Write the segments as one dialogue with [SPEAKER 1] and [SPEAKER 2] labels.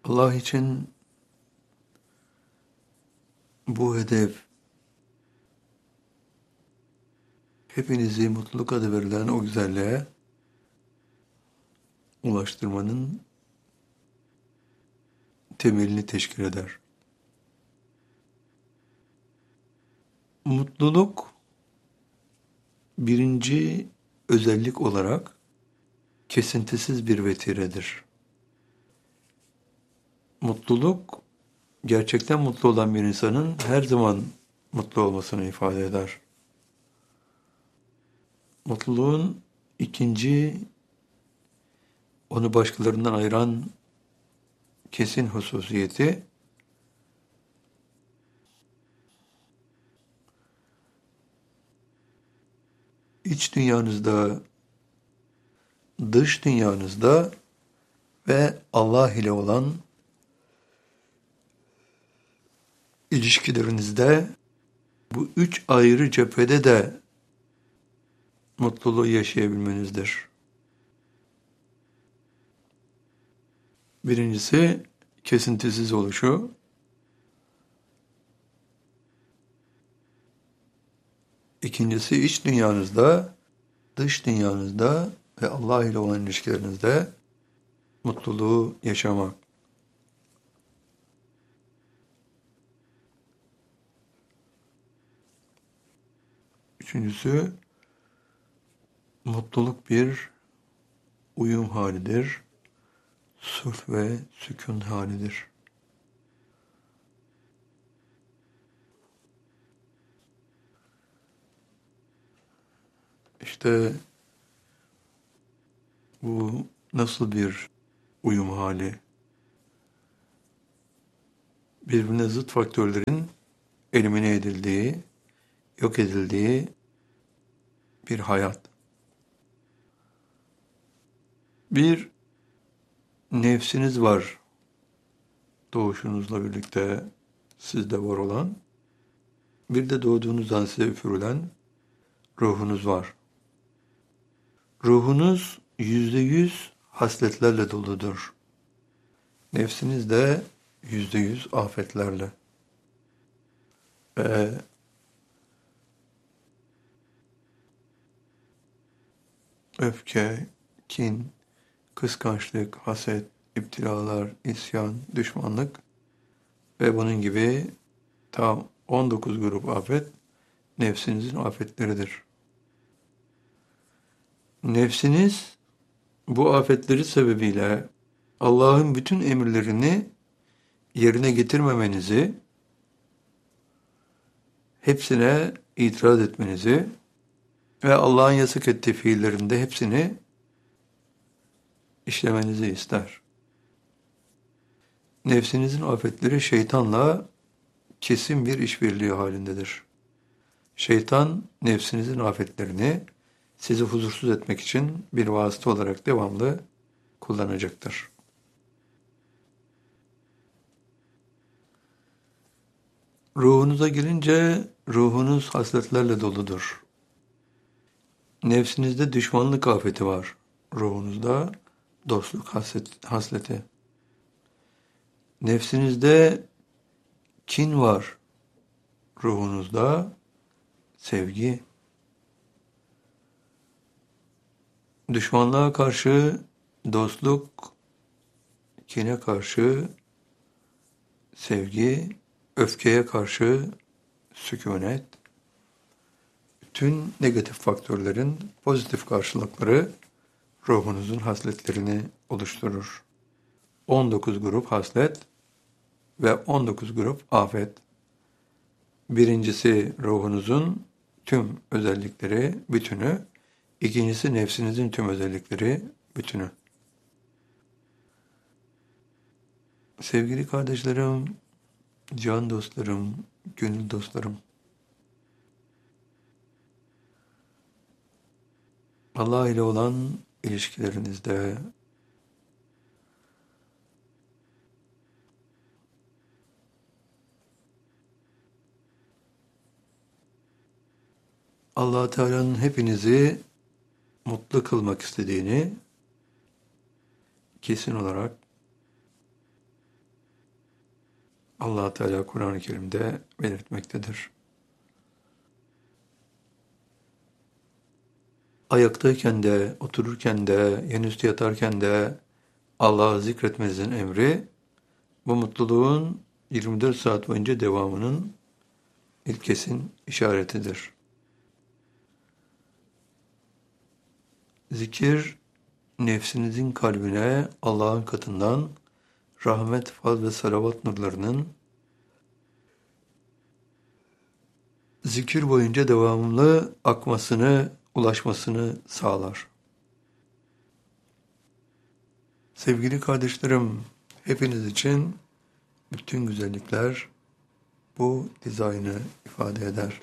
[SPEAKER 1] Allah için bu hedef, hepinizi mutluluk adı verilen o güzelliğe ulaştırmanın temelini teşkil eder. Mutluluk birinci özellik olarak kesintisiz bir vetiredir. Mutluluk, gerçekten mutlu olan bir insanın her zaman mutlu olmasını ifade eder. Mutluluğun ikinci, onu başkalarından ayıran kesin hususiyeti, iç dünyanızda, dış dünyanızda ve Allah ile olan ilişkilerinizde, bu üç ayrı cephede de mutluluğu yaşayabilmenizdir. Birincisi kesintisiz oluşu, ikincisi iç dünyanızda, dış dünyanızda ve Allah ile olan ilişkilerinizde mutluluğu yaşamak. Üçüncüsü, mutluluk bir uyum halidir, sulh ve sükun halidir. İşte bu nasıl bir uyum hali? Birbirine zıt faktörlerin elimine edildiği, yok edildiği bir hayat. Bir nefsiniz var, doğuşunuzla birlikte sizde var olan. Bir de doğduğunuzdan size üfürülen ruhunuz var. Ruhunuz %100 hasletlerle doludur. Nefsiniz de %100 afetlerle. Ve öfke, kin, kıskançlık, haset, iptilalar, isyan, düşmanlık ve bunun gibi tam 19 grup afet nefsinizin afetleridir. Nefsiniz bu afetleri sebebiyle Allah'ın bütün emirlerini yerine getirmemenizi, hepsine itiraz etmenizi ve Allah'ın yasak ettiği fiillerinde hepsini işlemenizi ister. Nefsinizin afetleri şeytanla kesin bir işbirliği halindedir. Şeytan nefsinizin afetlerini sizi huzursuz etmek için bir vasıta olarak devamlı kullanacaktır. Ruhunuza gelince ruhunuz hasletlerle doludur. Nefsinizde düşmanlık afeti var. Ruhunuzda dostluk hasleti. Nefsinizde kin var. Ruhunuzda sevgi. Düşmanlığa karşı dostluk, kine karşı sevgi, öfkeye karşı sükunet. Bütün negatif faktörlerin pozitif karşılıkları ruhunuzun hasletlerini oluşturur. 19 grup haslet ve 19 grup afet. Birincisi ruhunuzun tüm özellikleri bütünü, ikincisi nefsinizin tüm özellikleri bütünü. Sevgili kardeşlerim, can dostlarım, gönül dostlarım, Allah ile olan ilişkilerinizde Allah Teala'nın hepinizi mutlu kılmak istediğini kesin olarak Allah Teala Kur'an-ı Kerim'de belirtmektedir. Ayaktayken de, otururken de, yenüstü yatarken de Allah'ı zikretmenizin emri, bu mutluluğun 24 saat boyunca devamının ilkesin işaretidir. Zikir, nefsinizin kalbine Allah'ın katından rahmet, faz ve salavat nurlarının zikir boyunca devamlı akmasını, ulaşmasını sağlar. Sevgili kardeşlerim, hepiniz için bütün güzellikler bu dizaynı ifade eder.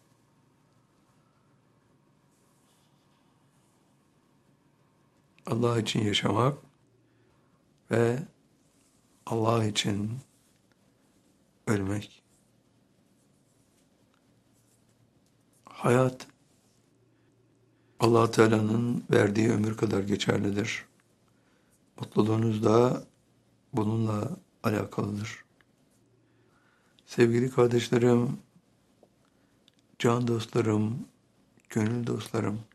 [SPEAKER 1] Allah için yaşamak ve Allah için ölmek. Hayat, Allah Teala'nın verdiği ömür kadar geçerlidir. Mutluluğunuz da bununla alakalıdır. Sevgili kardeşlerim, can dostlarım, gönül dostlarım,